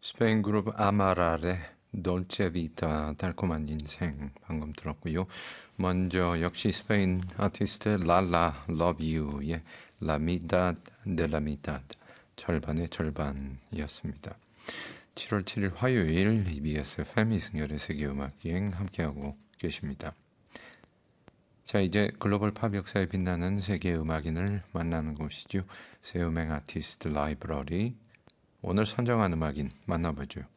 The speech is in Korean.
스페인 그룹 아마랄의 돌체 비타 달콤한 인생 방금 들었고요. 먼저 역시 스페인 아티스트 랄라 러브 유의 라 미다드 데 라 미다드 절반의 절반이었습니다. 7월 7일 화요일 EBS FM 이승열의 세계음악여행 함께하고 계십니다. 자, 이제 글로벌 팝 역사에 빛나는 세계 음악인을 만나는 곳이죠. 새 음악 아티스트 라이브러리. 오늘 선정한 음악인 만나보죠.